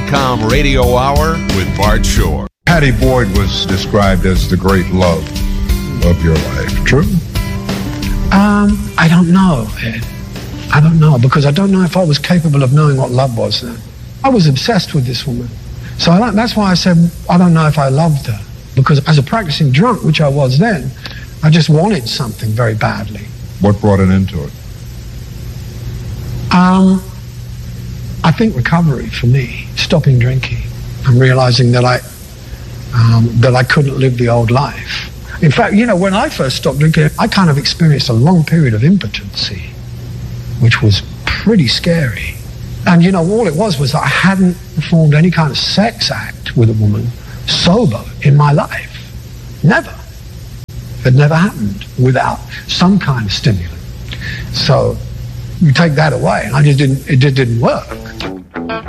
WSBT.com Radio Hour with Bart Shore. Pattie Boyd was described as the great love of your life. True? I don't know, Ed. I don't know, because I don't know if I was capable of knowing what love was then. I was obsessed with this woman. So that's why I said I don't know if I loved her. Because as a practicing drunk, which I was then, I just wanted something very badly. What brought an end to it? I think recovery for me, stopping drinking and realizing that I couldn't live the old life. In fact, you know, when I first stopped drinking, I kind of experienced a long period of impotency, which was pretty scary. And, you know, all it was that I hadn't performed any kind of sex act with a woman sober in my life. Never. It never happened without some kind of stimulant. So you take that away, and it just didn't work.